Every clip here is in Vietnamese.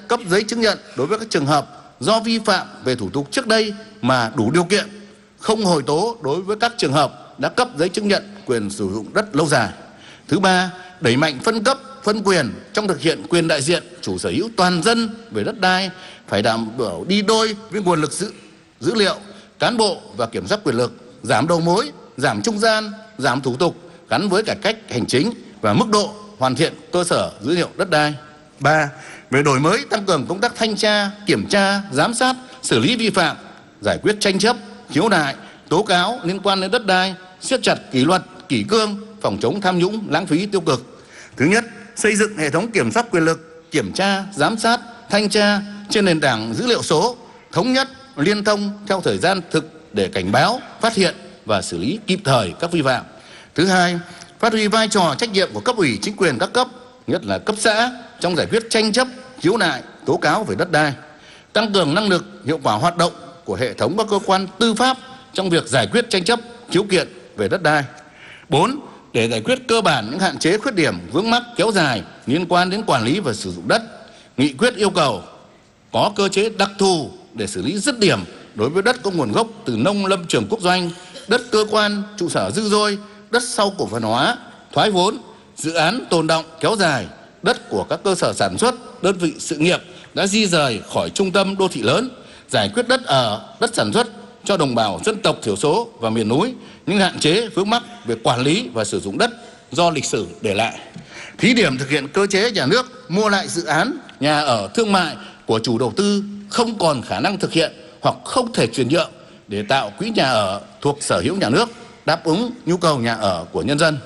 cấp giấy chứng nhận đối với các trường hợp do vi phạm về thủ tục trước đây mà đủ điều kiện, không hồi tố đối với các trường hợp đã cấp giấy chứng nhận quyền sử dụng đất lâu dài. Thứ ba, đẩy mạnh phân cấp, phân quyền trong thực hiện quyền đại diện chủ sở hữu toàn dân về đất đai phải đảm bảo đi đôi với nguồn lực dữ liệu, cán bộ và kiểm soát quyền lực, giảm đầu mối, giảm trung gian, giảm thủ tục gắn với cải cách hành chính và mức độ hoàn thiện cơ sở dữ liệu đất đai. 3. Về đổi mới, tăng cường công tác thanh tra, kiểm tra, giám sát, xử lý vi phạm, giải quyết tranh chấp, khiếu nại, tố cáo liên quan đến đất đai, siết chặt kỷ luật, kỷ cương, phòng chống tham nhũng, lãng phí tiêu cực. Thứ nhất, xây dựng hệ thống kiểm soát quyền lực, kiểm tra, giám sát, thanh tra trên nền tảng dữ liệu số, thống nhất, liên thông theo thời gian thực để cảnh báo, phát hiện và xử lý kịp thời các vi phạm. Thứ hai, phát huy vai trò trách nhiệm của cấp ủy chính quyền các cấp, nhất là cấp xã trong giải quyết tranh chấp, khiếu nại, tố cáo về đất đai. Tăng cường năng lực, hiệu quả hoạt động của hệ thống các cơ quan tư pháp trong việc giải quyết tranh chấp, khiếu kiện về đất đai. 4. Để giải quyết cơ bản những hạn chế, khuyết điểm, vướng mắc kéo dài liên quan đến quản lý và sử dụng đất, nghị quyết yêu cầu có cơ chế đặc thù để xử lý dứt điểm đối với đất có nguồn gốc từ nông lâm trường quốc doanh, đất cơ quan, trụ sở dư dôi, đất sau cổ phần hóa, thoái vốn, dự án tồn đọng kéo dài, đất của các cơ sở sản xuất, đơn vị sự nghiệp đã di rời khỏi trung tâm đô thị lớn, giải quyết đất ở, đất sản xuất cho đồng bào dân tộc thiểu số và miền núi, những hạn chế vướng mắc về quản lý và sử dụng đất do lịch sử để lại. Thí điểm thực hiện cơ chế nhà nước mua lại dự án nhà ở thương mại của chủ đầu tư không còn khả năng thực hiện hoặc không thể chuyển nhượng để tạo quỹ nhà ở thuộc sở hữu nhà nước, đáp ứng nhu cầu nhà ở của nhân dân.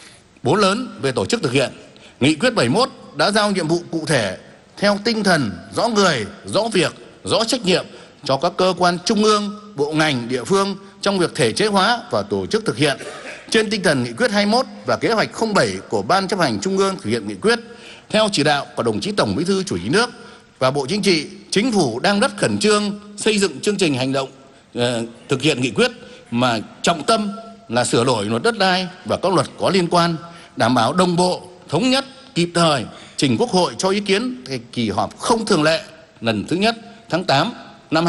4 lớn về tổ chức thực hiện. Nghị quyết 71 đã giao nhiệm vụ cụ thể theo tinh thần rõ người, rõ việc, rõ trách nhiệm cho các cơ quan trung ương, bộ ngành, địa phương trong việc thể chế hóa và tổ chức thực hiện. Trên tinh thần nghị quyết 21 và kế hoạch 07 của Ban chấp hành Trung ương thực hiện nghị quyết, theo chỉ đạo của đồng chí Tổng Bí thư Chủ tịch nước và Bộ Chính trị, Chính phủ đang rất khẩn trương xây dựng chương trình hành động thực hiện nghị quyết mà trọng tâm là sửa đổi luật đất đai và các luật có liên quan, đảm bảo đồng bộ, thống nhất, kịp thời, trình Quốc hội cho ý kiến tại kỳ họp không thường lệ lần thứ nhất tháng 8 năm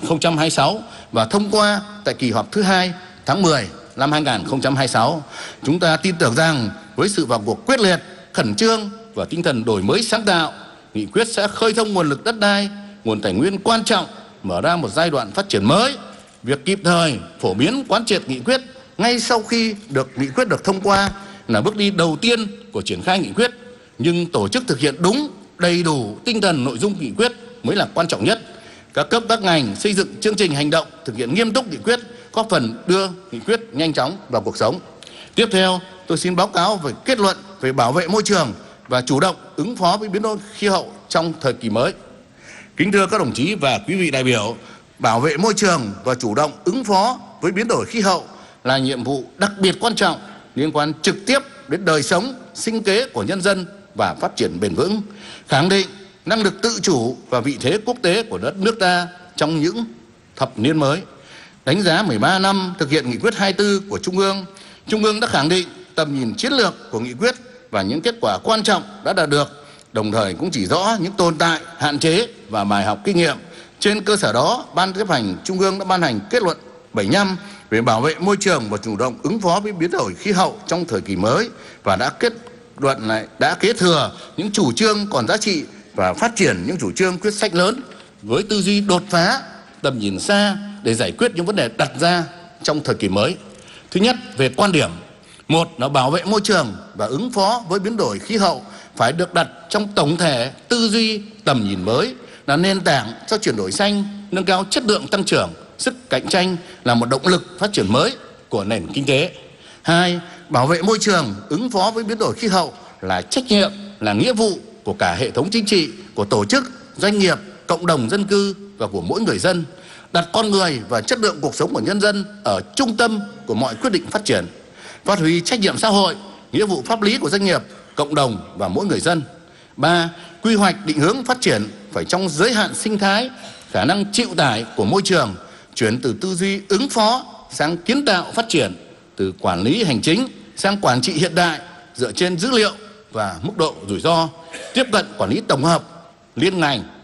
2026 và thông qua tại kỳ họp thứ 2 tháng 10 năm 2026. Chúng ta tin tưởng rằng với sự vào cuộc quyết liệt, khẩn trương và tinh thần đổi mới sáng tạo, nghị quyết sẽ khơi thông nguồn lực đất đai, nguồn tài nguyên quan trọng, mở ra một giai đoạn phát triển mới. Việc kịp thời phổ biến quán triệt nghị quyết ngay sau khi nghị quyết được thông qua là bước đi đầu tiên của triển khai nghị quyết, nhưng tổ chức thực hiện đúng, đầy đủ tinh thần nội dung nghị quyết mới là quan trọng nhất. Các cấp các ngành xây dựng chương trình hành động thực hiện nghiêm túc nghị quyết, góp phần đưa nghị quyết nhanh chóng vào cuộc sống. Tiếp theo, tôi xin báo cáo về kết luận về bảo vệ môi trường và chủ động ứng phó với biến đổi khí hậu trong thời kỳ mới. Kính thưa các đồng chí và quý vị đại biểu, bảo vệ môi trường và chủ động ứng phó với biến đổi khí hậu là nhiệm vụ đặc biệt quan trọng liên quan trực tiếp đến đời sống, sinh kế của nhân dân và phát triển bền vững, khẳng định năng lực tự chủ và vị thế quốc tế của đất nước ta trong những thập niên mới. Đánh giá 13 năm thực hiện nghị quyết 24 của Trung ương đã khẳng định tầm nhìn chiến lược của nghị quyết và những kết quả quan trọng đã đạt được, đồng thời cũng chỉ rõ những tồn tại, hạn chế và bài học kinh nghiệm. Trên cơ sở đó, Ban chấp hành Trung ương đã ban hành kết luận 75 về bảo vệ môi trường và chủ động ứng phó với biến đổi khí hậu trong thời kỳ mới và đã kế thừa những chủ trương còn giá trị và phát triển những chủ trương quyết sách lớn với tư duy đột phá, tầm nhìn xa để giải quyết những vấn đề đặt ra trong thời kỳ mới. Thứ nhất, về quan điểm. Một là bảo vệ môi trường và ứng phó với biến đổi khí hậu phải được đặt trong tổng thể tư duy tầm nhìn mới, là nền tảng cho chuyển đổi xanh, nâng cao chất lượng tăng trưởng, sức cạnh tranh, là một động lực phát triển mới của nền kinh tế. Hai, bảo vệ môi trường, ứng phó với biến đổi khí hậu là trách nhiệm, là nghĩa vụ của cả hệ thống chính trị, của tổ chức, doanh nghiệp, cộng đồng dân cư và của mỗi người dân. Đặt con người và chất lượng cuộc sống của nhân dân ở trung tâm của mọi quyết định phát triển. Phát huy trách nhiệm xã hội, nghĩa vụ pháp lý của doanh nghiệp, cộng đồng và mỗi người dân. 3. Quy hoạch định hướng phát triển phải trong giới hạn sinh thái, khả năng chịu tải của môi trường, chuyển từ tư duy ứng phó sang kiến tạo phát triển, từ quản lý hành chính sang quản trị hiện đại dựa trên dữ liệu và mức độ rủi ro, tiếp cận quản lý tổng hợp, liên ngành,